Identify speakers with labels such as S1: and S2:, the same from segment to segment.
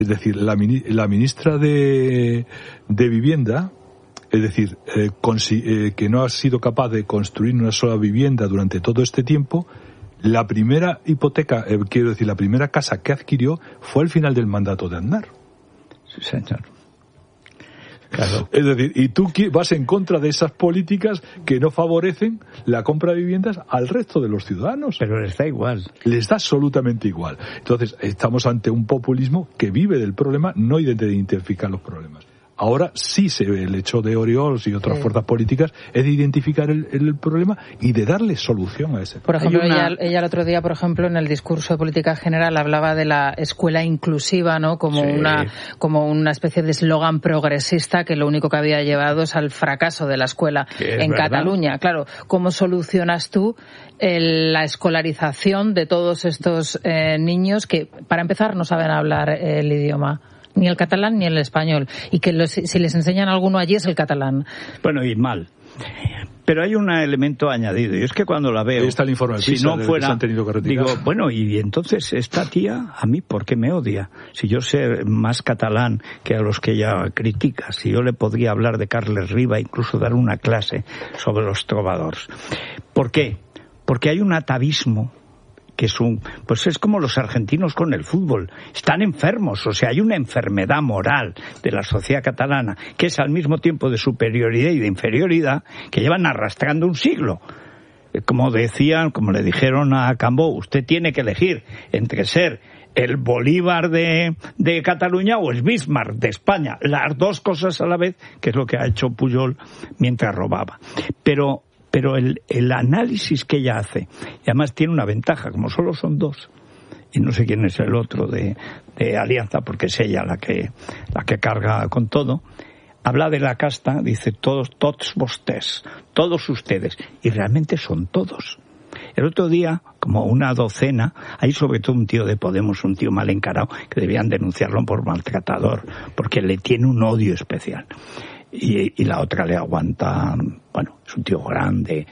S1: Es decir, la ministra de Vivienda, es decir, que no ha sido capaz de construir una sola vivienda durante todo este tiempo. La primera hipoteca, la primera casa que adquirió fue al final del mandato de Aznar.
S2: Sí, señor. Claro.
S1: Es decir, y tú vas en contra de esas políticas que no favorecen la compra de viviendas al resto de los ciudadanos.
S2: Pero les da igual.
S1: Les da absolutamente igual. Entonces, estamos ante un populismo que vive del problema, no de identificar los problemas. Ahora sí el hecho de Oriols y otras fuerzas políticas es de identificar el problema y de darle solución a ese problema.
S3: Por ejemplo, ella el otro día, por ejemplo, en el discurso de política general hablaba de la escuela inclusiva, ¿no? Como una especie de eslogan progresista que lo único que había llevado es al fracaso de la escuela en Cataluña. Claro, ¿cómo solucionas tú la escolarización de todos estos niños que, para empezar, no saben hablar el idioma? Ni el catalán ni el español. Y que si les enseñan alguno allí es el catalán.
S2: Bueno, y mal. Pero hay un elemento añadido. Y es que cuando la veo...
S1: Ahí está el informe de PISA,
S2: si no fuera,
S1: que se han tenido que retirar.
S2: Digo, bueno, y entonces esta tía, ¿a mí por qué me odia? Si yo sé más catalán que a los que ella critica. Si yo le podría hablar de Carles Riba, incluso dar una clase sobre los trovadors. ¿Por qué? Porque hay un atavismo que es como los argentinos con el fútbol, están enfermos, o sea, hay una enfermedad moral de la sociedad catalana que es al mismo tiempo de superioridad y de inferioridad que llevan arrastrando un siglo. Como le dijeron a Cambó, usted tiene que elegir entre ser el Bolívar de Cataluña o el Bismarck de España, las dos cosas a la vez, que es lo que ha hecho Pujol mientras robaba. Pero el análisis que ella hace, y además tiene una ventaja, como solo son dos, y no sé quién es el otro de Alianza, porque es ella la que carga con todo, habla de la casta, dice tots vostès, todos ustedes, y realmente son todos. El otro día, como una docena, hay sobre todo un tío de Podemos, un tío mal encarado, que debían denunciarlo por maltratador, porque le tiene un odio especial. Y la otra le aguanta, bueno, es un tío grande,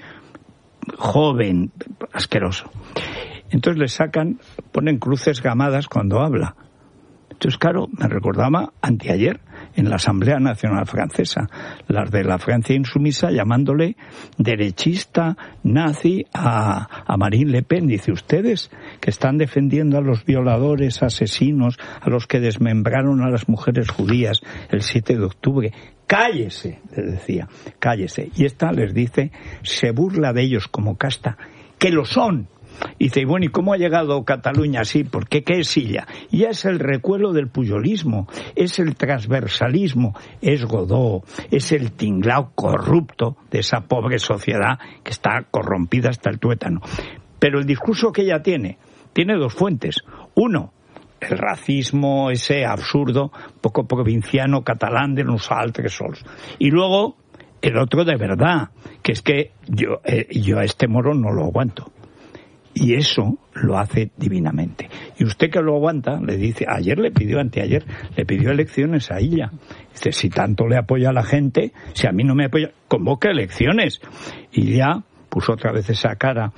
S2: joven, asqueroso. Entonces le ponen cruces gamadas cuando habla. Entonces, claro, me recordaba anteayer en la Asamblea Nacional Francesa, las de la Francia insumisa llamándole derechista, nazi a Marine Le Pen. Dice, ustedes que están defendiendo a los violadores, asesinos, a los que desmembraron a las mujeres judías el 7 de octubre, cállese, les decía, cállese. Y esta les dice, se burla de ellos como casta, que lo son. Y dice, bueno, ¿y cómo ha llegado Cataluña así? ¿Por qué? ¿Qué es ella? Y es el recuelo del pujolismo, es el transversalismo, es Godó, es el tinglao corrupto de esa pobre sociedad que está corrompida hasta el tuétano. Pero el discurso que ella tiene dos fuentes. Uno, el racismo ese absurdo, poco provinciano catalán de los altres sols. Y luego, el otro de verdad, que es que yo a este moro no lo aguanto. Y eso lo hace divinamente. Y usted que lo aguanta, le dice, anteayer, le pidió elecciones a ella. Dice, si tanto le apoya a la gente, si a mí no me apoya, convoca elecciones. Y ya puso otra vez esa cara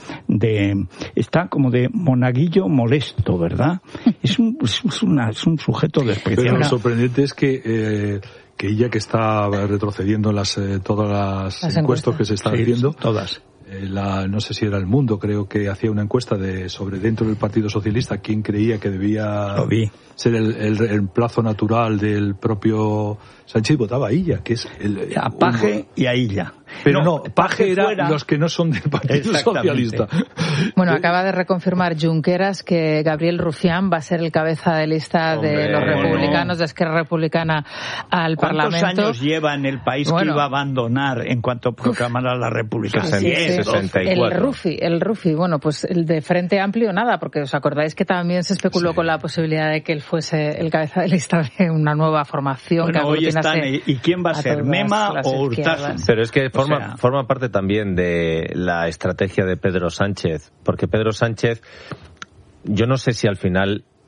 S2: está como de monaguillo molesto, ¿verdad? Es un sujeto despreciable.
S1: Pero lo sorprendente es que ella, que está retrocediendo en todas las encuestas que se están haciendo,
S2: todas.
S1: No sé si era El Mundo, creo que hacía una encuesta sobre dentro del Partido Socialista quién creía que debía ser el plazo natural del propio Sánchez. Votaba a ella, que es
S2: a Paje y a ella.
S1: Pero no, Paje era los que no son del Partido Socialista.
S3: Bueno, acaba de reconfirmar Junqueras que Gabriel Rufián va a ser el cabeza de lista de los republicanos, de Esquerra Republicana al Parlamento.
S2: ¿Cuántos años lleva en el país que iba a abandonar en cuanto proclamara la República?
S4: 64.
S3: El Rufi, bueno, pues el de Frente Amplio nada, porque os acordáis que también se especuló con la posibilidad de que él fuese el cabeza de lista de una nueva formación.
S2: Bueno, hoy están, ¿y quién va a ser? ¿Mema o Urtasun?
S4: Pero es que forma parte también de la estrategia de Pedro Sánchez, porque Pedro Sánchez, yo no sé si al final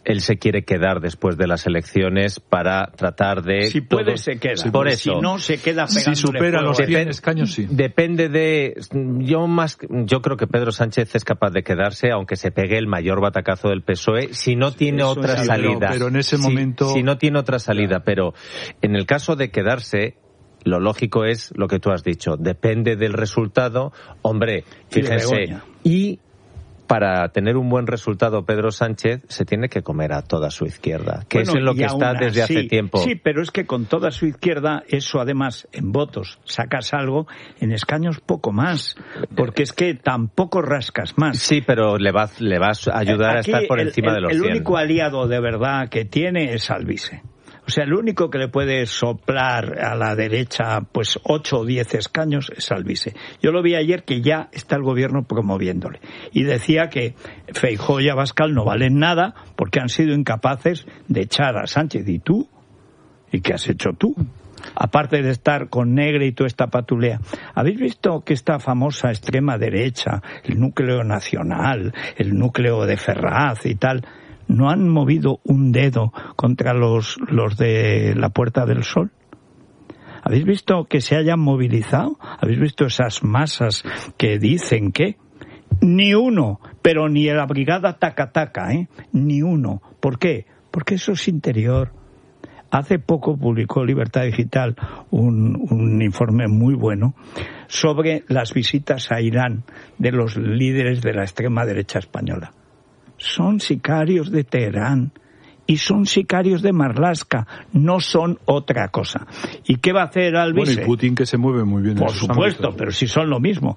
S4: él se quiere quedar después de las elecciones para tratar de...
S2: Si puede, se queda.
S4: Sí, por eso.
S2: Si no, se queda pegándole.
S1: Si supera los 100 escaños, sí.
S4: Depende de... Yo creo que Pedro Sánchez es capaz de quedarse, aunque se pegue el mayor batacazo del PSOE, si no tiene otra salida.
S1: Pero en ese momento...
S4: Si no tiene otra salida, pero en el caso de quedarse... Lo lógico es lo que tú has dicho. Depende del resultado. Hombre, fíjense. Y para tener un buen resultado Pedro Sánchez se tiene que comer a toda su izquierda, que es en lo que está desde hace tiempo.
S2: Sí, pero es que con toda su izquierda, eso además en votos sacas algo, en escaños poco más, porque es que tampoco rascas más.
S4: Sí, pero le vas a ayudar a estar por encima de los 100.
S2: El único aliado de verdad que tiene es Alvise. O sea, el único que le puede soplar a la derecha pues 8 o 10 escaños es Alvise. Yo lo vi ayer que ya está el gobierno promoviéndole. Y decía que Feijóo y Abascal no valen nada porque han sido incapaces de echar a Sánchez. ¿Y tú? ¿Y qué has hecho tú? Aparte de estar con Negre y toda esta patulea. ¿Habéis visto que esta famosa extrema derecha, el núcleo nacional, el núcleo de Ferraz y tal... ¿No han movido un dedo contra los de la Puerta del Sol? ¿Habéis visto que se hayan movilizado? ¿Habéis visto esas masas que dicen que? Ni uno, pero ni la brigada taca-taca, ni uno. ¿Por qué? Porque eso es interior. Hace poco publicó Libertad Digital un informe muy bueno sobre las visitas a Irán de los líderes de la extrema derecha española. Son sicarios de Teherán y son sicarios de Marlaska, no son otra cosa. ¿Y qué va a hacer Alvise?
S1: Bueno, y Putin, que se mueve muy bien.
S2: Por supuesto, pero si son lo mismo.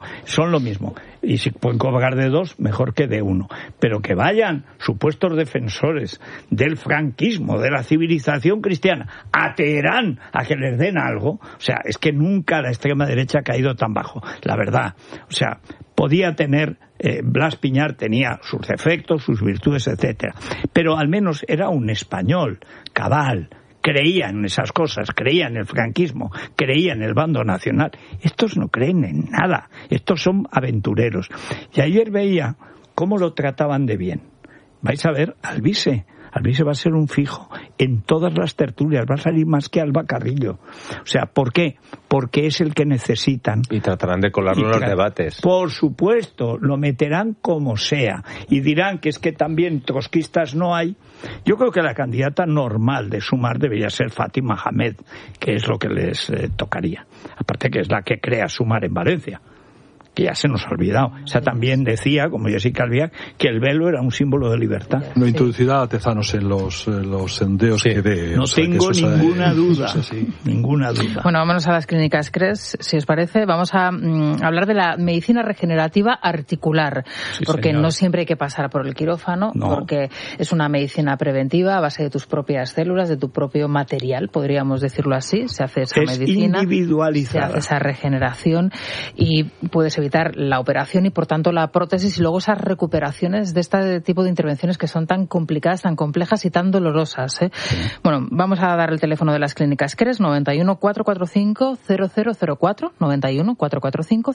S2: Y si pueden cobrar de 2, mejor que de 1. Pero que vayan supuestos defensores del franquismo, de la civilización cristiana, a Teherán, a que les den algo. O sea, es que nunca la extrema derecha ha caído tan bajo, la verdad. O sea, podía tener... Blas Piñar tenía sus defectos, sus virtudes, etcétera, pero al menos era un español cabal, creía en esas cosas, creía en el franquismo, creía en el bando nacional. Estos no creen en nada, estos son aventureros. Y ayer veía cómo lo trataban de bien. Vais a ver, Alvise va a ser un fijo en todas las tertulias, va a salir más que Alba Carrillo. O sea, ¿por qué? Porque es el que necesitan.
S4: Y tratarán de colarlo en los debates.
S2: Por supuesto, lo meterán como sea. Y dirán que es que también trotskistas no hay. Yo creo que la candidata normal de Sumar debería ser Fátima Hamed, que es lo que les tocaría. Aparte que es la que crea Sumar en Valencia, que ya se nos ha olvidado. O sea, también decía, como Jessica Albiac, que el velo era un símbolo de libertad.
S1: No introducirá a Tezanos en los sondeos que dé.
S2: No tengo ninguna duda. Ninguna duda.
S3: Bueno, vámonos a las clínicas CRES, si os parece. Vamos a hablar de la medicina regenerativa articular, porque no siempre hay que pasar por el quirófano, porque es una medicina preventiva a base de tus propias células, de tu propio material, podríamos decirlo así. Se hace esa medicina,
S2: individualizada.
S3: Se hace esa regeneración y puedes evitar la operación y por tanto la prótesis y luego esas recuperaciones de este tipo de intervenciones que son tan complicadas, tan complejas y tan dolorosas. Sí. Bueno, vamos a dar el teléfono de las clínicas CRES, 91 445 0004, 91 445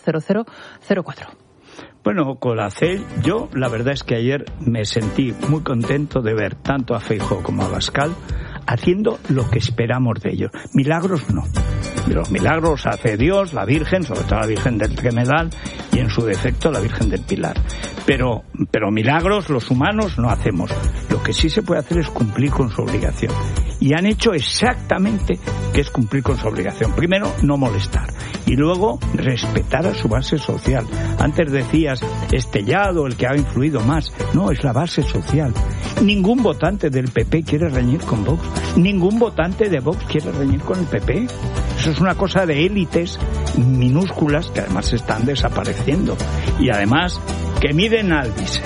S3: 0004.
S2: Bueno, con la CEL, yo la verdad es que ayer me sentí muy contento de ver tanto a Feijóo como a Abascal haciendo lo que esperamos de ellos. Milagros no. Los milagros hace Dios, la Virgen, sobre todo la Virgen del Tremedal y en su defecto la Virgen del Pilar. Pero milagros los humanos no hacemos. Lo que sí se puede hacer es cumplir con su obligación. Y han hecho exactamente que es cumplir con su obligación. Primero, no molestar. Y luego, respetar a su base social. Antes decías, Estellado, el que ha influido más. No, es la base social. Ningún votante del PP quiere reñir con Vox. Ningún votante de Vox quiere reñir con el PP. Eso es una cosa de élites minúsculas que además están desapareciendo. Y además, que miren Alvise.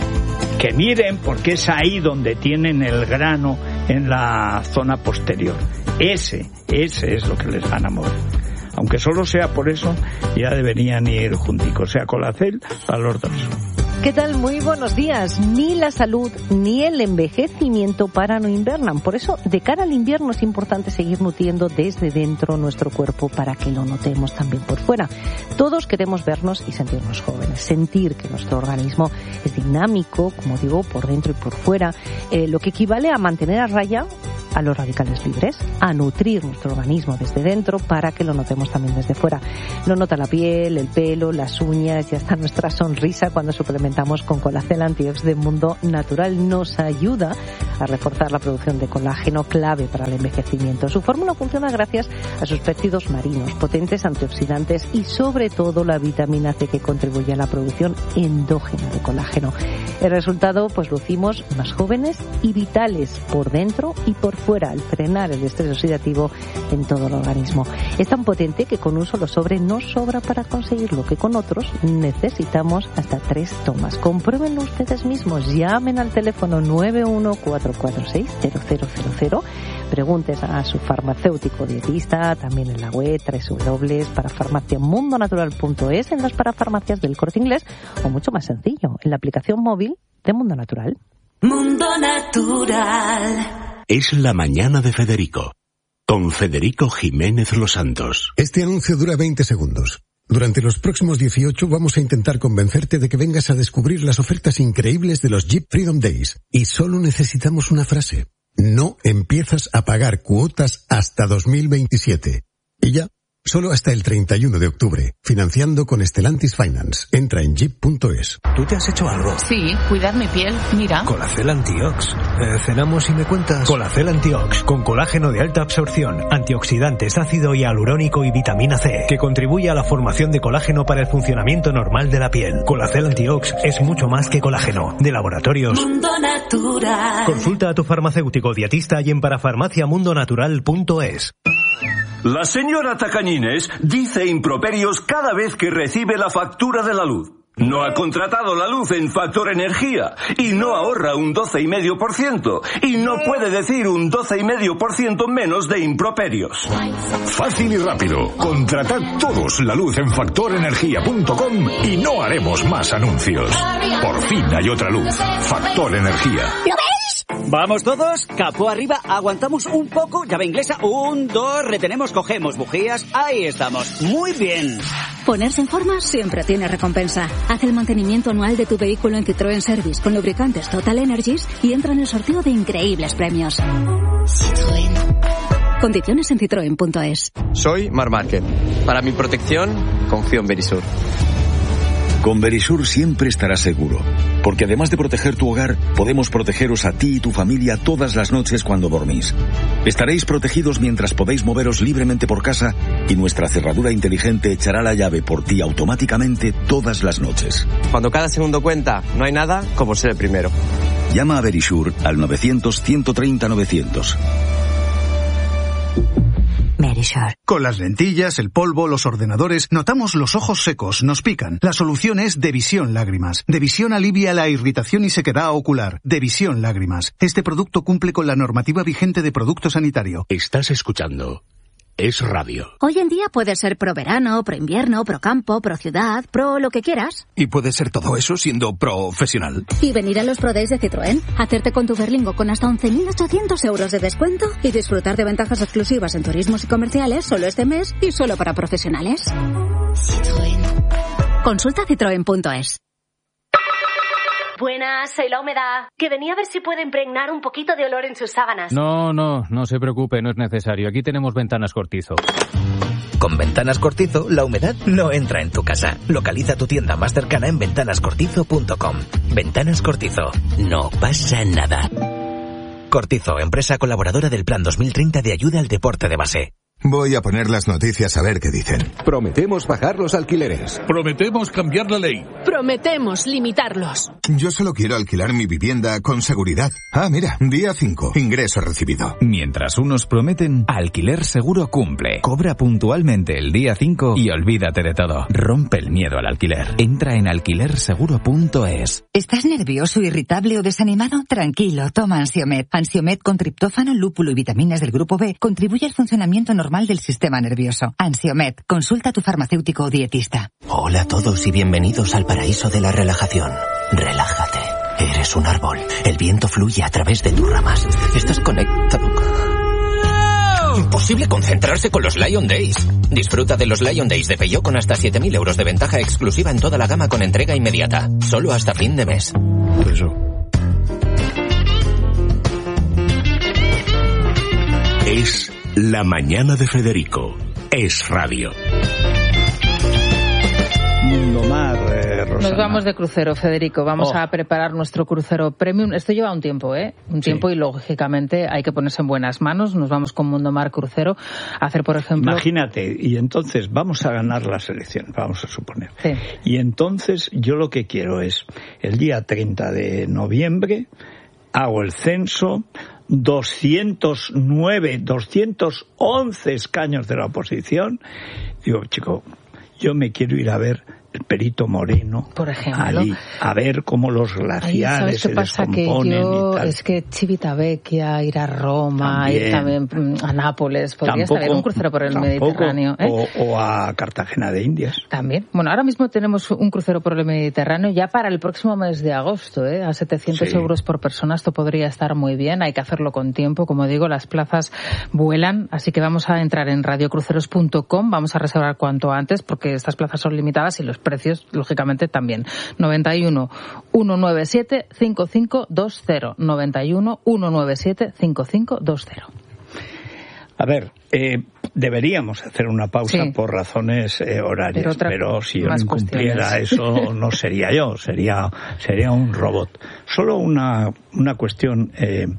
S2: Que miren porque es ahí donde tienen el grano en la zona posterior. Ese es lo que les van a mover. Aunque solo sea por eso, ya deberían ir junticos, sea con la CEL para los dos.
S5: ¿Qué tal? Muy buenos días. Ni la salud ni el envejecimiento paran o invernan. Por eso, de cara al invierno es importante seguir nutriendo desde dentro nuestro cuerpo para que lo notemos también por fuera. Todos queremos vernos y sentirnos jóvenes, sentir que nuestro organismo es dinámico, como digo, por dentro y por fuera, lo que equivale a mantener a raya a los radicales libres, a nutrir nuestro organismo desde dentro para que lo notemos también desde fuera. Lo nota la piel, el pelo, las uñas y hasta nuestra sonrisa cuando suplementamos con Colacel Antiox de Mundo Natural. Nos ayuda a reforzar la producción de colágeno, clave para el envejecimiento. Su fórmula funciona gracias a sus péptidos marinos, potentes antioxidantes y sobre todo la vitamina C que contribuye a la producción endógena de colágeno. El resultado, pues lucimos más jóvenes y vitales por dentro y por fuera al frenar el estrés oxidativo en todo el organismo. Es tan potente que con un solo sobre no sobra para conseguirlo, que con otros necesitamos hasta 3 tomas. Compruébenlo ustedes mismos. Llamen al teléfono 914460000. Preguntes a su farmacéutico dietista, también en la web www.parafarmaciamundonatural.es, en las parafarmacias del Corte Inglés o mucho más sencillo, en la aplicación móvil de Mundo Natural.
S6: Mundo Natural.
S7: Es la mañana de Federico, con Federico Jiménez Los Santos.
S8: Este anuncio dura 20 segundos. Durante los próximos 18 vamos a intentar convencerte de que vengas a descubrir las ofertas increíbles de los Jeep Freedom Days. Y solo necesitamos una frase. No empiezas a pagar cuotas hasta 2027. Y ya, solo hasta el 31 de octubre. Financiando con Stellantis Finance. Entra en jeep.es.
S9: ¿Tú te has hecho algo?
S10: Sí, cuidar mi piel, mira.
S9: Colacel Antiox. Cenamos y me cuentas. Colacel Antiox, con colágeno de alta absorción, antioxidantes, ácido hialurónico y vitamina C, que contribuye a la formación de colágeno para el funcionamiento normal de la piel. Colacel Antiox es mucho más que colágeno. De Laboratorios
S6: Mundo Natural.
S9: Consulta a tu farmacéutico dietista y en parafarmaciamundonatural.es.
S11: La señora Tacañines dice improperios cada vez que recibe la factura de la luz. No ha contratado la luz en Factor Energía y no ahorra un 12,5% y no puede decir un 12,5% menos de improperios.
S12: Fácil y rápido. Contratad todos la luz en factorenergia.com y no haremos más anuncios. Por fin hay otra luz. Factor Energía.
S13: ¿Lo veis? Vamos todos, capó arriba, aguantamos un poco, llave inglesa, 1, 2, retenemos, cogemos bujías, ahí estamos, muy bien.
S14: Ponerse en forma siempre tiene recompensa. Haz el mantenimiento anual de tu vehículo en Citroën Service con lubricantes Total Energies y entra en el sorteo de increíbles premios. Citroën. Condiciones en citroen.es.
S15: Soy Mar Márquez. Para mi protección, confío en Verisur.
S16: Con Verisur siempre estarás seguro, porque además de proteger tu hogar, podemos protegeros a ti y tu familia todas las noches cuando dormís. Estaréis protegidos mientras podéis moveros libremente por casa y nuestra cerradura inteligente echará la llave por ti automáticamente todas las noches.
S15: Cuando cada segundo cuenta, no hay nada como ser el primero.
S16: Llama a Verisur al 900-130-900.
S17: Verisur. Con las lentillas, el polvo, los ordenadores, notamos los ojos secos, nos pican. La solución es Devisión Lágrimas. Devisión alivia la irritación y sequedad ocular. Devisión Lágrimas. Este producto cumple con la normativa vigente de producto sanitario.
S7: Estás escuchando Es Radio.
S14: Hoy en día puede ser pro verano, pro invierno, pro campo, pro ciudad, pro lo que quieras.
S17: Y puede ser todo eso siendo profesional.
S14: Y venir a los Pro Days de Citroën, hacerte con tu Berlingo con hasta 11.800 euros de descuento y disfrutar de ventajas exclusivas en turismos y comerciales solo este mes y solo para profesionales. Citroën. Consulta citroen.es.
S18: Buenas, soy la humedad. Que venía a ver si puede impregnar un poquito de olor en sus sábanas.
S19: No se preocupe, no es necesario. Aquí tenemos Ventanas Cortizo.
S20: Con Ventanas Cortizo, la humedad no entra en tu casa. Localiza tu tienda más cercana en ventanascortizo.com. Ventanas Cortizo. No pasa nada. Cortizo, empresa colaboradora del Plan 2030 de ayuda al deporte de base.
S21: Voy a poner las noticias a ver qué dicen.
S22: Prometemos bajar los alquileres.
S23: Prometemos cambiar la ley.
S24: Prometemos limitarlos.
S21: Yo solo quiero alquilar mi vivienda con seguridad. Ah, mira, día 5, ingreso recibido.
S25: Mientras unos prometen, Alquiler Seguro cumple. Cobra puntualmente el día 5 y olvídate de todo. Rompe el miedo al alquiler. Entra en alquilerseguro.es.
S26: ¿Estás nervioso, irritable o desanimado? Tranquilo, toma Ansiomed. Ansiomed con triptófano, lúpulo y vitaminas del grupo B contribuye al funcionamiento normal del sistema nervioso. Ansiomed, consulta a tu farmacéutico o dietista.
S20: Hola a todos y bienvenidos al paraíso de la relajación. Relájate. Eres un árbol. El viento fluye a través de tus ramas. Estás conectado. Imposible concentrarse con los Lion Days. Disfruta de los Lion Days de Peugeot con hasta 7.000 euros de ventaja exclusiva en toda la gama con entrega inmediata. Solo hasta fin de mes.
S16: Eso.
S7: Es La Mañana de Federico. Es radio.
S1: Mundomar, Rosana.
S10: Nos vamos de crucero, Federico. Vamos a preparar nuestro crucero premium. Esto lleva un tiempo, Un tiempo, y lógicamente hay que ponerse en buenas manos. Nos vamos con Mundomar Crucero a hacer, por ejemplo...
S1: Imagínate, y entonces vamos a ganar las elecciones, vamos a suponer.
S10: Sí.
S1: Y entonces yo lo que quiero es, el día 30 de noviembre, hago el censo, 211 escaños de la oposición. Digo, chico, yo me quiero ir a ver el Perito Moreno,
S10: por ejemplo,
S1: allí, a ver cómo los glaciares se descomponen y tal.
S10: Es que Civitavecchia, ir a Roma, ir también a Nápoles, podría estar un crucero por el Mediterráneo.
S1: O a Cartagena de Indias.
S10: También. Bueno, ahora mismo tenemos un crucero por el Mediterráneo ya para el próximo mes de agosto, a 700 euros por persona. Esto podría estar muy bien, hay que hacerlo con tiempo. Como digo, las plazas vuelan, así que vamos a entrar en radiocruceros.com, vamos a reservar cuanto antes porque estas plazas son limitadas y los precios, lógicamente, también. 91 197 5520. 91 197 5520.
S1: A ver, deberíamos hacer una pausa por razones horarias, pero si yo no incumpliera eso, no sería yo, sería un robot. Solo una cuestión,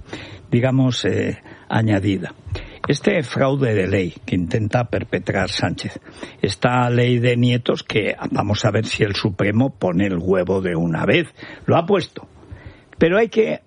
S1: añadida. Este fraude de ley que intenta perpetrar Sánchez, esta ley de nietos que vamos a ver si el Supremo pone el huevo de una vez. Lo ha puesto, pero hay que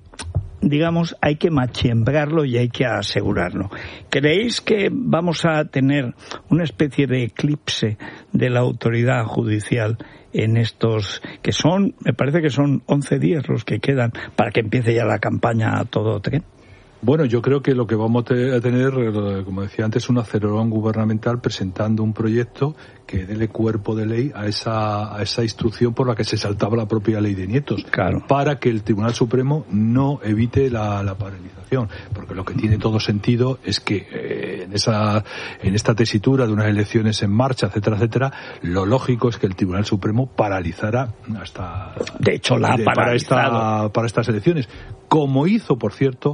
S1: machembrarlo y hay que asegurarlo. ¿Creéis que vamos a tener una especie de eclipse de la autoridad judicial en estos que son, me parece que son 11 días los que quedan para que empiece ya la campaña a todo tren?
S2: Bueno, yo creo que lo que vamos a tener, como decía antes, un acelerón gubernamental presentando un proyecto que dele cuerpo de ley a esa instrucción por la que se saltaba la propia ley de nietos, para que el Tribunal Supremo no evite la paralización, porque lo que tiene todo sentido es que en esta tesitura de unas elecciones en marcha, etcétera, lo lógico es que el Tribunal Supremo paralizara hasta,
S1: de hecho,
S2: para estas elecciones, como hizo, por cierto,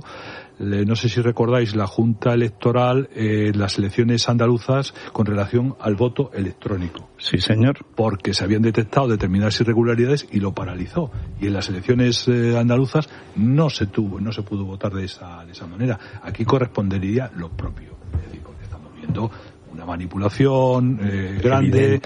S2: no sé si recordáis la Junta Electoral, las elecciones andaluzas con relación al voto electrónico.
S1: Sí, señor.
S2: Porque se habían detectado determinadas irregularidades y lo paralizó. Y en las elecciones andaluzas no se pudo votar de esa manera. Aquí correspondería lo propio. Es decir, porque estamos viendo una manipulación grande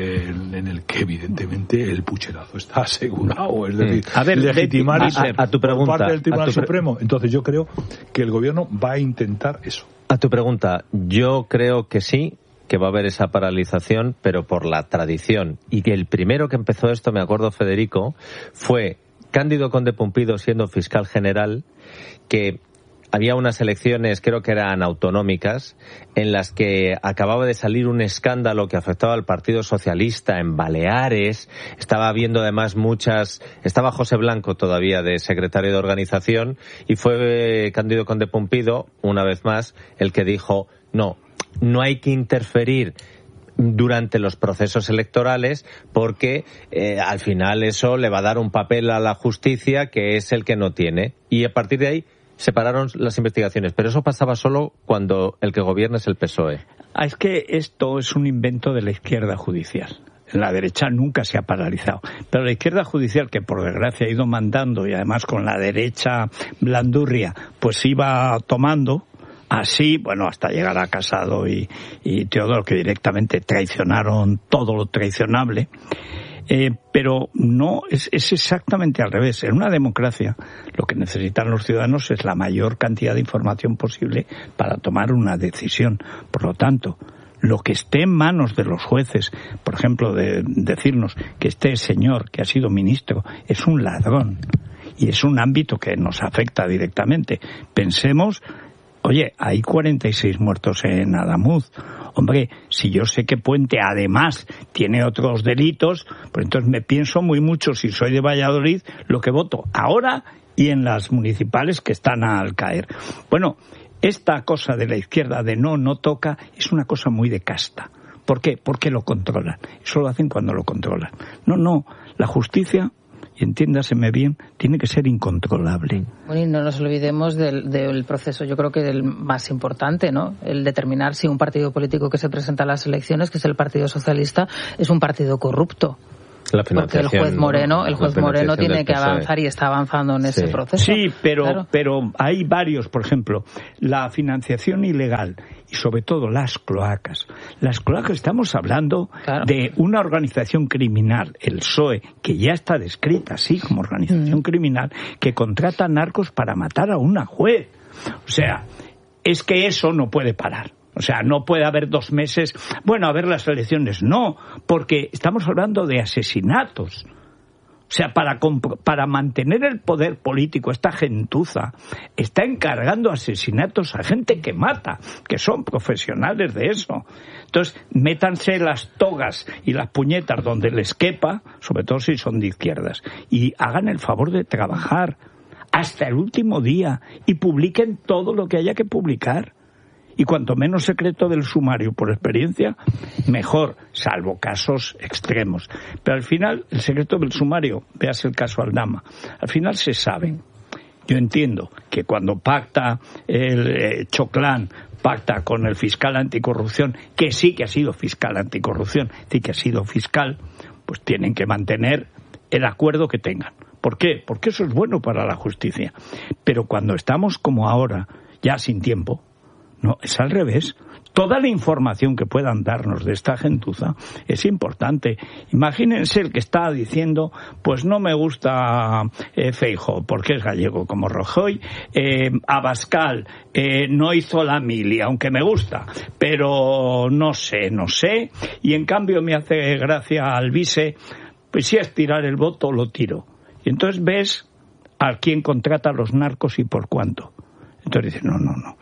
S2: en el que evidentemente el pucherazo está asegurado, es decir, legitimar
S3: a tu pregunta,
S2: por parte del Tribunal Supremo. Entonces yo creo que el gobierno va a intentar eso.
S3: A tu pregunta, yo creo que sí, que va a haber esa paralización, pero por la tradición. Y que el primero que empezó esto, me acuerdo, Federico, fue Cándido Conde Pumpido siendo fiscal general, que había unas elecciones, creo que eran autonómicas, en las que acababa de salir un escándalo que afectaba al Partido Socialista en Baleares. Estaba habiendo además estaba José Blanco todavía de secretario de organización, y fue Cándido Conde Pumpido, una vez más, el que dijo, no hay que interferir durante los procesos electorales porque al final eso le va a dar un papel a la justicia que es el que no tiene. Y a partir de ahí se pararon las investigaciones, pero eso pasaba solo cuando el que gobierna es el PSOE.
S1: Es que esto es un invento de la izquierda judicial. La derecha nunca se ha paralizado, pero la izquierda judicial, que por desgracia ha ido mandando, y además con la derecha blandurria, pues iba tomando así, hasta llegar a Casado y Teodoro, que directamente traicionaron todo lo traicionable. Pero no, es exactamente al revés. En una democracia lo que necesitan los ciudadanos es la mayor cantidad de información posible para tomar una decisión. Por lo tanto, lo que esté en manos de los jueces, por ejemplo, de decirnos que este señor que ha sido ministro es un ladrón y es un ámbito que nos afecta directamente. Pensemos, Oye, hay 46 muertos en Adamuz. Hombre, si yo sé que Puente además tiene otros delitos, pues entonces me pienso muy mucho, si soy de Valladolid, lo que voto ahora y en las municipales que están al caer. Bueno, esta cosa de la izquierda de no toca es una cosa muy de casta. ¿Por qué? Porque lo controlan. Eso lo hacen cuando lo controlan. No, la justicia, y entiéndaseme bien, tiene que ser incontrolable.
S10: Bueno, y no nos olvidemos del proceso, yo creo que el más importante, ¿no? El determinar si un partido político que se presenta a las elecciones, que es el Partido Socialista, es un partido corrupto. Porque el juez Moreno tiene que avanzar y está avanzando en ese proceso.
S1: Sí, pero hay varios, por ejemplo, la financiación ilegal y sobre todo las cloacas. Las cloacas, estamos hablando de una organización criminal, el PSOE, que ya está descrita así como organización criminal, que contrata narcos para matar a una juez. O sea, es que eso no puede parar. O sea, no puede haber 2 meses, a ver las elecciones. No, porque estamos hablando de asesinatos. O sea, para mantener el poder político, esta gentuza está encargando asesinatos a gente que mata, que son profesionales de eso. Entonces, métanse las togas y las puñetas donde les quepa, sobre todo si son de izquierdas, y hagan el favor de trabajar hasta el último día y publiquen todo lo que haya que publicar. Y cuanto menos secreto del sumario, por experiencia, mejor, salvo casos extremos. Pero al final, el secreto del sumario, veas el caso Aldama, al final se sabe. Yo entiendo que cuando pacta el Choclán, pacta con el fiscal anticorrupción, que sí que ha sido fiscal anticorrupción, sí que ha sido fiscal, pues tienen que mantener el acuerdo que tengan. ¿Por qué? Porque eso es bueno para la justicia. Pero cuando estamos como ahora, ya sin tiempo, no, es al revés. Toda la información que puedan darnos de esta gentuza es importante. Imagínense el que está diciendo, pues no me gusta Feijóo, porque es gallego como Rajoy, Abascal no hizo la mili, aunque me gusta, pero no sé, y en cambio me hace gracia Alvise, pues si es tirar el voto, lo tiro. Y entonces ves a quién contrata a los narcos y por cuánto. Entonces dice,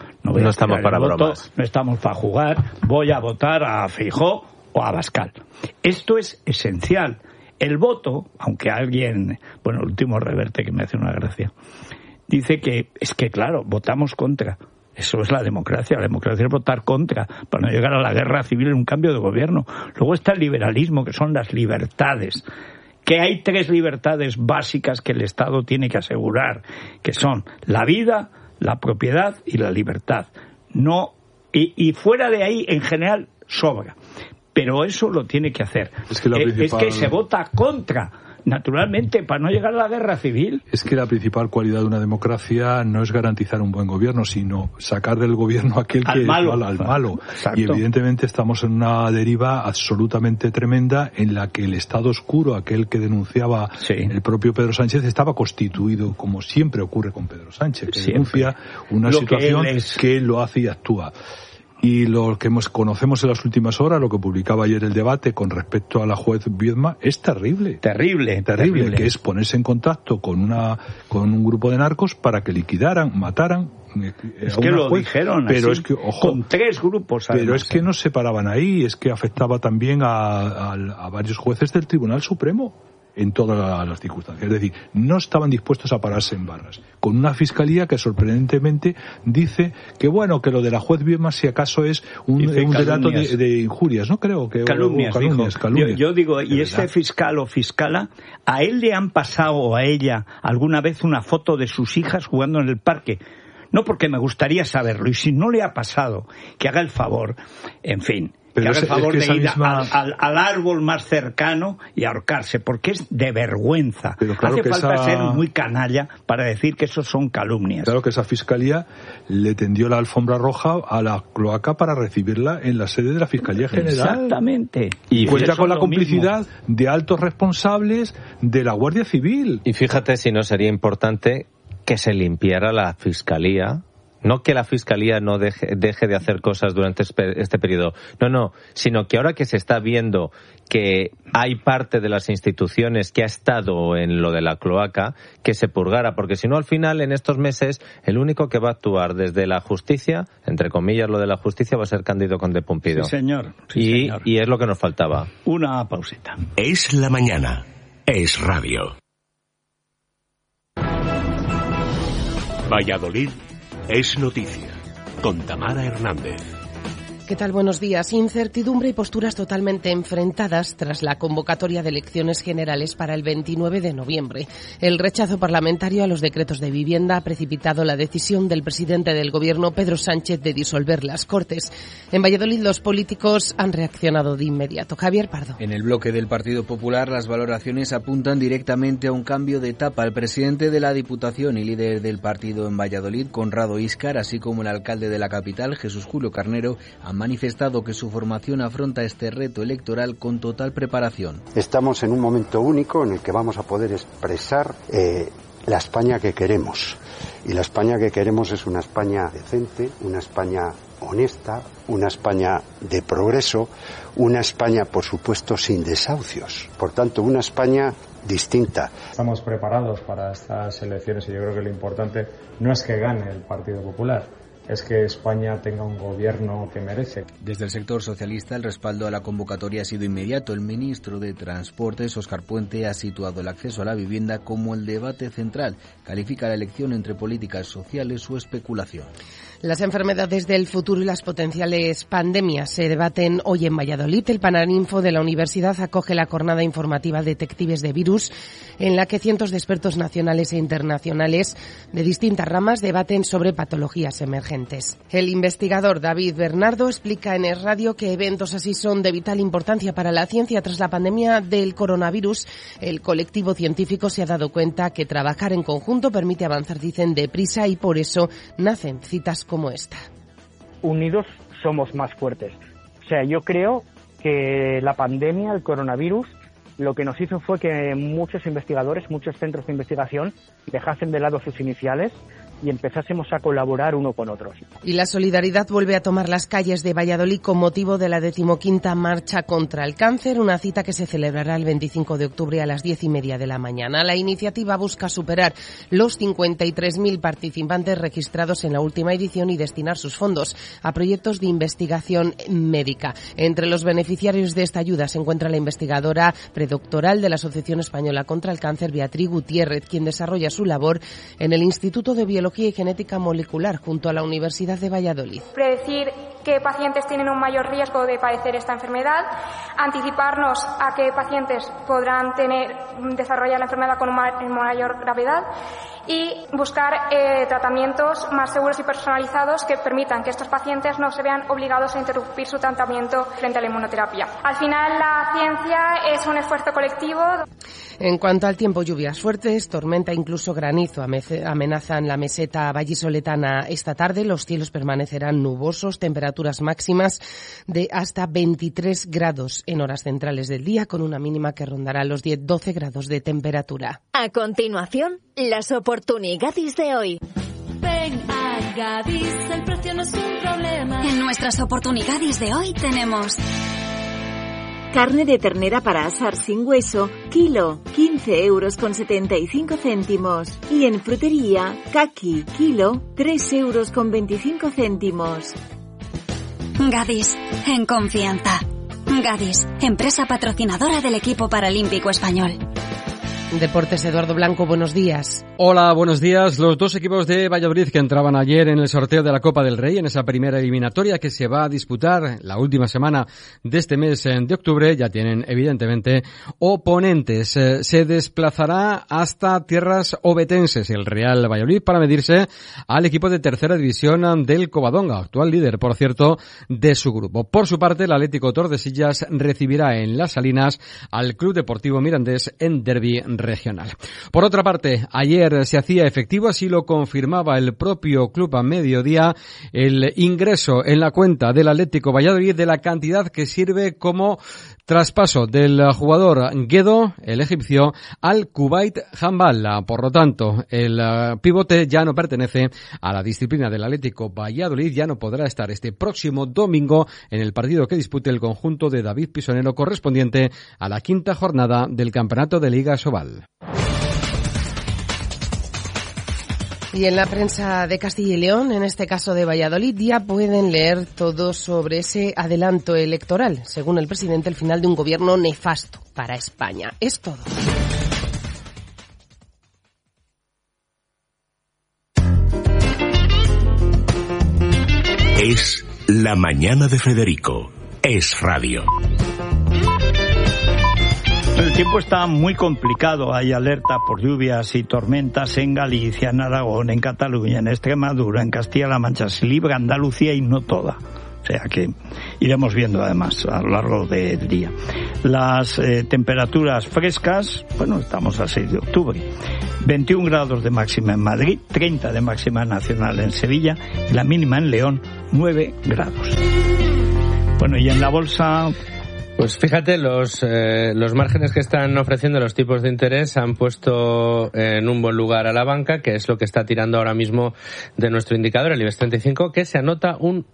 S1: no estamos para bromas, no estamos para jugar, voy a votar a Feijóo o a Abascal. Esto es esencial. El voto, aunque alguien, el último Reverte que me hace una gracia, dice que es que claro, votamos contra. Eso es la democracia es votar contra, para no llegar a la guerra civil en un cambio de gobierno. Luego está el liberalismo, que son las libertades. Que hay 3 libertades básicas que el Estado tiene que asegurar, que son la vida, la propiedad y la libertad. No, y fuera de ahí, en general, sobra. Pero eso lo tiene que hacer. Es que se vota contra, naturalmente, para no llegar a la guerra civil.
S2: Es que la principal cualidad de una democracia no es garantizar un buen gobierno, sino sacar del gobierno aquel que es malo, al malo. Exacto. Y evidentemente estamos en una deriva absolutamente tremenda en la que el Estado oscuro, aquel que denunciaba el propio Pedro Sánchez, estaba constituido, como siempre ocurre con Pedro Sánchez, que denuncia una situación que él lo hace y actúa. Y lo que conocemos en las últimas horas, lo que publicaba ayer el Debate con respecto a la juez Viedma, es terrible. Terrible. Que es ponerse en contacto con un grupo de narcos para que liquidaran, mataran.
S1: Es que lo dijeron
S2: pero
S1: así,
S2: es que, ojo,
S1: con 3 grupos además.
S2: Pero es que no se paraban ahí, es que afectaba también a varios jueces del Tribunal Supremo en todas las circunstancias. Es decir, no estaban dispuestos a pararse en barras. Con una fiscalía que sorprendentemente dice que que lo de la juez Viedma si acaso es un delato de injurias, ¿no? Creo que calumnias.
S1: Yo digo, y este fiscal o fiscala, ¿a él le han pasado o a ella alguna vez una foto de sus hijas jugando en el parque? No, porque me gustaría saberlo, y si no le ha pasado, que haga el favor, en fin. Pero que haga el favor de ir al árbol más cercano y ahorcarse, porque es de vergüenza. Pero claro, hace falta ser muy canalla para decir que eso son calumnias.
S2: Claro que esa fiscalía le tendió la alfombra roja a la cloaca para recibirla en la sede de la Fiscalía General.
S1: Exactamente.
S2: Y cuenta con la complicidad de altos responsables de la Guardia Civil.
S3: Y fíjate si no sería importante que se limpiara la Fiscalía No que la Fiscalía no deje de hacer cosas durante este periodo. No, sino que ahora que se está viendo que hay parte de las instituciones que ha estado en lo de la cloaca, que se purgara, porque si no, al final, en estos meses, el único que va a actuar desde la justicia, entre comillas lo de la justicia, va a ser Cándido Conde Pumpido.
S1: Sí, señor.
S3: Y es lo que nos faltaba.
S1: Una pausita.
S7: Es la mañana. Es radio. Valladolid es noticia. Con Tamara Hernández.
S4: ¿Qué tal? Buenos días. Incertidumbre y posturas totalmente enfrentadas tras la convocatoria de elecciones generales para el 29 de noviembre. El rechazo parlamentario a los decretos de vivienda ha precipitado la decisión del presidente del Gobierno, Pedro Sánchez, de disolver las Cortes. En Valladolid los políticos han reaccionado de inmediato. Javier Pardo.
S5: En el bloque del Partido Popular las valoraciones apuntan directamente a un cambio de etapa. El presidente de la Diputación y líder del partido en Valladolid, Conrado Íscar, así como el alcalde de la capital, Jesús Julio Carnero, han manifestado que su formación afronta este reto electoral con total preparación.
S6: Estamos en un momento único en el que vamos a poder expresar la España que queremos. Y la España que queremos es una España decente, una España honesta, una España de progreso, una España, por supuesto, sin desahucios. Por tanto, una España distinta.
S8: Estamos preparados para estas elecciones y yo creo que lo importante no es que gane el Partido Popular, es que España tenga un gobierno que merece.
S5: Desde el sector socialista el respaldo a la convocatoria ha sido inmediato. El ministro de Transportes, Óscar Puente, ha situado el acceso a la vivienda como el debate central. Califica la elección entre políticas sociales o especulación.
S4: Las enfermedades del futuro y las potenciales pandemias se debaten hoy en Valladolid. El Paraninfo de la Universidad acoge la jornada informativa Detectives de Virus, en la que cientos de expertos nacionales e internacionales de distintas ramas debaten sobre patologías emergentes. El investigador David Bernardo explica en Es Radio que eventos así son de vital importancia para la ciencia. Tras la pandemia del coronavirus, el colectivo científico se ha dado cuenta que trabajar en conjunto permite avanzar, dicen, deprisa, y por eso nacen citas como esta.
S9: Unidos somos más fuertes. O sea, yo creo que la pandemia, el coronavirus, lo que nos hizo fue que muchos investigadores, muchos centros de investigación dejasen de lado sus iniciales y empezásemos a colaborar uno con otros.
S4: Y la solidaridad vuelve a tomar las calles de Valladolid con motivo de la 15ª Marcha contra el Cáncer, una cita que se celebrará el 25 de octubre a las 10:30 de la mañana. La iniciativa busca superar los 53.000 participantes registrados en la última edición y destinar sus fondos a proyectos de investigación médica. Entre los beneficiarios de esta ayuda se encuentra la investigadora predoctoral de la Asociación Española contra el Cáncer, Beatriz Gutiérrez, quien desarrolla su labor en el Instituto de Biología y Genética Molecular junto a la Universidad de Valladolid.
S11: Predecir qué pacientes tienen un mayor riesgo de padecer esta enfermedad, anticiparnos a qué pacientes podrán desarrollar la enfermedad con mayor gravedad y buscar tratamientos más seguros y personalizados que permitan que estos pacientes no se vean obligados a interrumpir su tratamiento frente a la inmunoterapia. Al final, la ciencia es un esfuerzo colectivo.
S4: En cuanto al tiempo, lluvias fuertes, tormenta, incluso granizo amenazan la meseta vallisoletana esta tarde. Los cielos permanecerán nubosos, temperaturas máximas de hasta 23 grados en horas centrales del día, con una mínima que rondará los 10-12 grados de temperatura.
S27: A continuación, las oportunidades de hoy.
S28: Ven a Gadis, el precio no es un problema.
S14: En nuestras oportunidades de hoy tenemos
S27: carne de ternera para asar sin hueso, kilo, 15,75 €. Y en frutería, caqui, kilo, 3,25 €.
S14: Gadis, en confianza. Gadis, empresa patrocinadora del equipo paralímpico español.
S4: Deportes, Eduardo Blanco, buenos días.
S29: Hola, buenos días. Los dos equipos de Valladolid que entraban ayer en el sorteo de la Copa del Rey, en esa primera eliminatoria que se va a disputar la última semana de este mes de octubre, ya tienen evidentemente oponentes. Se desplazará hasta tierras obetenses el Real Valladolid para medirse al equipo de tercera división del Covadonga, actual líder, por cierto, de su grupo. Por su parte, el Atlético Tordesillas recibirá en Las Salinas al Club Deportivo Mirandés en derbi regional. Por otra parte, ayer se hacía efectivo, así lo confirmaba el propio club a mediodía, el ingreso en la cuenta del Atlético Valladolid de la cantidad que sirve como traspaso del jugador Guedo, el egipcio, al Kuwait Handball. Por lo tanto, el pivote ya no pertenece a la disciplina del Atlético Valladolid, ya no podrá estar este próximo domingo en el partido que dispute el conjunto de David Pisonero correspondiente a la 5ª jornada del Campeonato de Liga Sobal.
S4: Y en la prensa de Castilla y León, en este caso de Valladolid, ya pueden leer todo sobre ese adelanto electoral. Según el presidente, el final de un gobierno nefasto para España. Es todo.
S7: Es la mañana de Federico. Es radio.
S1: El tiempo está muy complicado. Hay alerta por lluvias y tormentas en Galicia, en Aragón, en Cataluña, en Extremadura, en Castilla-La Mancha. Se libra Andalucía y no toda. O sea que iremos viendo además a lo largo del día. Las temperaturas frescas, bueno, estamos a 6 de octubre. 21 grados de máxima en Madrid, 30 de máxima nacional en Sevilla, y la mínima en León, 9 grados. Bueno, y en la bolsa...
S3: Pues fíjate, los márgenes que están ofreciendo los tipos de interés han puesto en un buen lugar a la banca, que es lo que está tirando ahora mismo de nuestro indicador, el IBEX 35, que se anota un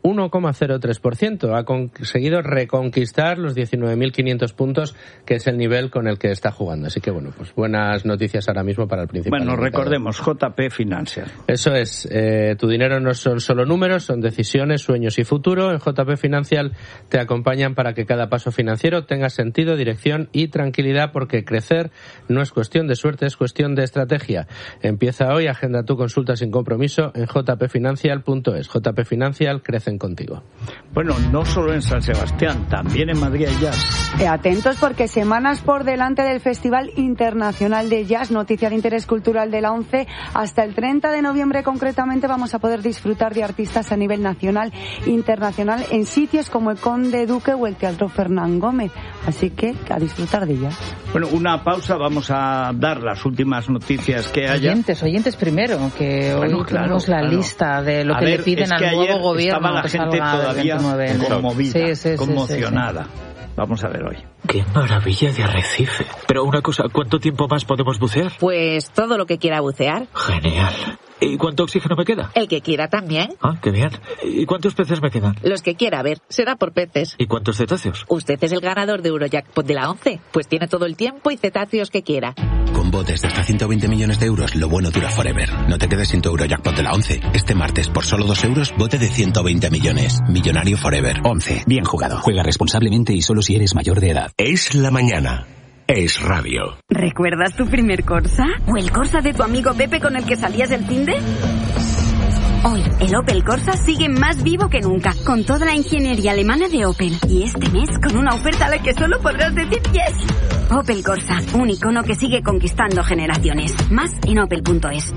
S3: 1,03%. Ha conseguido reconquistar los 19.500 puntos, que es el nivel con el que está jugando. Así que bueno, pues buenas noticias ahora mismo para el principal.
S1: Bueno,
S3: indicador.
S1: recordemos, JP Financial.
S3: Eso es, tu dinero no son solo números, son decisiones, sueños y futuro. En JP Financial te acompañan para que cada paso financiero tenga sentido, dirección y tranquilidad, porque crecer no es cuestión de suerte, es cuestión de estrategia. Empieza hoy, agenda tu consulta sin compromiso en jpfinancial.es. JP Financial, crecen contigo.
S1: Bueno, no solo en San Sebastián, también en Madrid hay jazz.
S12: Atentos, porque semanas por delante del Festival Internacional de Jazz, noticia de interés cultural de la ONCE. Hasta el 30 de noviembre concretamente vamos a poder disfrutar de artistas a nivel nacional e internacional en sitios como el Conde Duque o el Teatro Fernán Gómez. Así que a disfrutar de ellas.
S1: Bueno, una pausa, vamos a dar las últimas noticias que haya.
S10: Oyentes primero, que
S1: bueno,
S10: hoy tenemos la lista de lo que le piden al nuevo gobierno.
S1: Estaba la gente todavía conmovida, conmocionada.
S10: Sí.
S1: Vamos a ver hoy.
S13: ¡Qué maravilla de arrecife! Pero una cosa, ¿cuánto tiempo más podemos bucear?
S15: Pues todo lo que quiera bucear.
S13: Genial. ¿Y cuánto oxígeno me queda?
S15: El que quiera también.
S13: Ah, qué bien. ¿Y cuántos peces me quedan?
S15: Los que quiera, a ver, será por peces.
S13: ¿Y cuántos cetáceos?
S15: Usted es el ganador de Eurojackpot de la ONCE, pues tiene todo el tiempo y cetáceos que quiera.
S17: Con botes de hasta 120 millones de euros, lo bueno dura forever. No te quedes sin tu Eurojackpot de la ONCE. Este martes, por solo 2 euros, bote de 120 millones. Millonario forever.
S18: 11. Bien jugado. Juega responsablemente y solo si eres mayor de edad.
S7: Es la mañana. Es radio.
S19: ¿Recuerdas tu primer Corsa? ¿O el Corsa de tu amigo Pepe con el que salías del finde? Hoy, el Opel Corsa sigue más vivo que nunca, con toda la ingeniería alemana de Opel. Y este mes, con una oferta a la que solo podrás decir yes. Opel Corsa, un icono que sigue conquistando generaciones. Más en opel.es.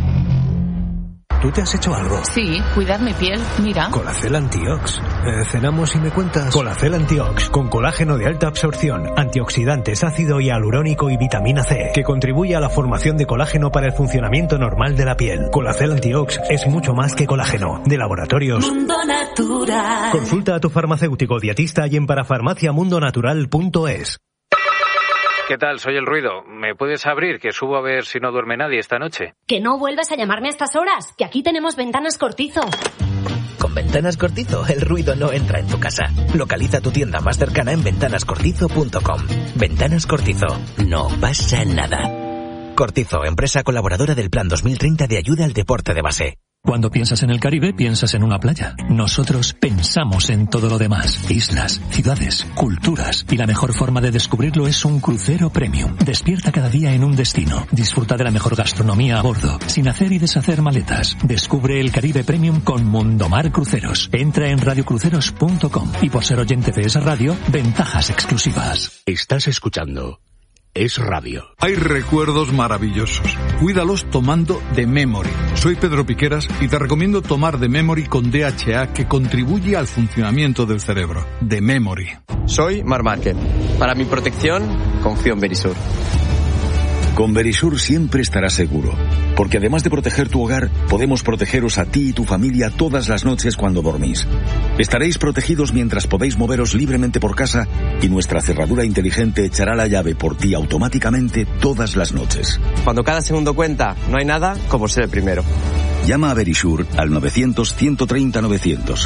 S22: ¿Tú te has hecho algo?
S10: Sí, cuidar mi piel, mira.
S22: Colacel Antiox. Cenamos y me cuentas. Colacel Antiox, con colágeno de alta absorción, antioxidantes, ácido hialurónico y vitamina C, que contribuye a la formación de colágeno para el funcionamiento normal de la piel. Colacel Antiox es mucho más que colágeno. De Laboratorios
S28: Mundo Natural.
S22: Consulta a tu farmacéutico dietista y en parafarmaciamundonatural.es.
S23: ¿Qué tal? Soy El Ruido. ¿Me puedes abrir, que subo a ver si no duerme nadie esta noche?
S24: Que no vuelvas a llamarme a estas horas, que aquí tenemos Ventanas Cortizo.
S20: Con Ventanas Cortizo, el ruido no entra en tu casa. Localiza tu tienda más cercana en ventanascortizo.com. Ventanas Cortizo. No pasa nada. Cortizo, empresa colaboradora del Plan 2030 de ayuda al deporte de base.
S18: Cuando piensas en el Caribe, piensas en una playa. Nosotros pensamos en todo lo demás. Islas, ciudades, culturas. Y la mejor forma de descubrirlo es un crucero premium. Despierta cada día en un destino. Disfruta de la mejor gastronomía a bordo, sin hacer y deshacer maletas. Descubre el Caribe Premium con Mundomar Cruceros. Entra en radiocruceros.com. Y por ser oyente de esa radio, ventajas exclusivas.
S7: Estás escuchando Es Radio.
S30: Hay recuerdos maravillosos. Cuídalos tomando The Memory. Soy Pedro Piqueras y te recomiendo tomar The Memory con DHA, que contribuye al funcionamiento del cerebro. The Memory.
S31: Soy Mar Márquez. Para mi protección, confío en Verisur.
S2: Con Verisure siempre estarás seguro, porque además de proteger tu hogar, podemos protegeros a ti y tu familia todas las noches cuando dormís. Estaréis protegidos mientras podéis moveros libremente por casa y nuestra cerradura inteligente echará la llave por ti automáticamente todas las noches.
S5: Cuando cada segundo cuenta, no hay nada como ser el primero.
S2: Llama a Verisure al 900-130-900.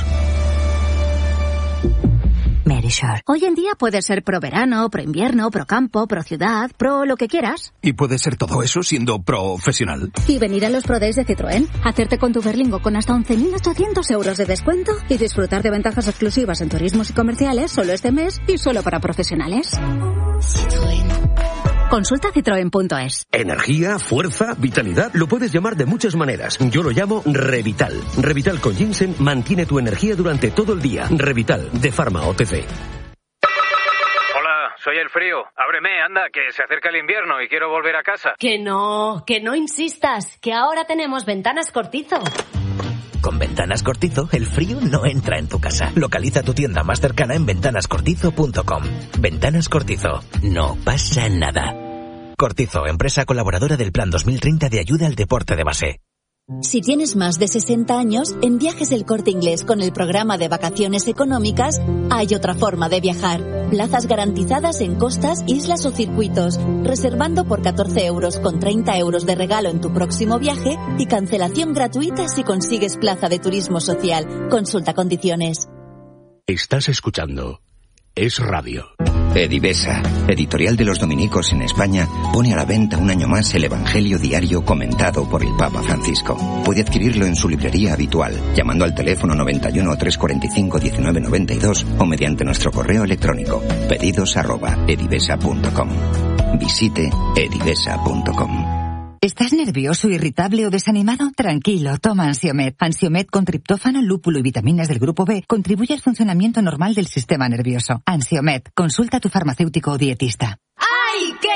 S14: Verisure. Hoy en día puede ser pro verano, pro invierno, pro campo, pro ciudad, pro lo que quieras.
S6: Y puede ser todo eso siendo profesional.
S14: Y venir a los Pro Days de Citroën, hacerte con tu Berlingo con hasta 11.800 euros de descuento y disfrutar de ventajas exclusivas en turismos y comerciales solo este mes y solo para profesionales. Citroën. Consulta citroen.es.
S8: Energía, fuerza, vitalidad, lo puedes llamar de muchas maneras. Yo lo llamo Revital. Revital con ginseng mantiene tu energía durante todo el día. Revital, de Pharma OTC.
S23: Hola, soy el frío. Ábreme, anda, que se acerca el invierno y quiero volver a casa.
S24: Que no insistas, que ahora tenemos Ventanas Cortizo.
S20: Con Ventanas Cortizo, el frío no entra en tu casa. Localiza tu tienda más cercana en ventanascortizo.com. Ventanas Cortizo. No pasa nada. Cortizo, empresa colaboradora del Plan 2030 de ayuda al deporte de base.
S9: Si tienes más de 60 años, en Viajes El Corte Inglés con el programa de vacaciones económicas, hay otra forma de viajar. Plazas garantizadas en costas, islas o circuitos, reservando por 14 euros con 30 euros de regalo en tu próximo viaje y cancelación gratuita si consigues plaza de turismo social. Consulta condiciones.
S7: Estás escuchando Es Radio.
S11: Edivesa, editorial de los dominicos en España, pone a la venta un año más el Evangelio diario comentado por el Papa Francisco. Puede adquirirlo en su librería habitual, llamando al teléfono 91 345 1992 o mediante nuestro correo electrónico pedidos@edivesa.com. Visite edivesa.com.
S16: ¿Estás nervioso, irritable o desanimado? Tranquilo, toma Ansiomed. Ansiomed con triptófano, lúpulo y vitaminas del grupo B contribuye al funcionamiento normal del sistema nervioso. Ansiomed, consulta a tu farmacéutico o dietista.
S28: ¡Ay, qué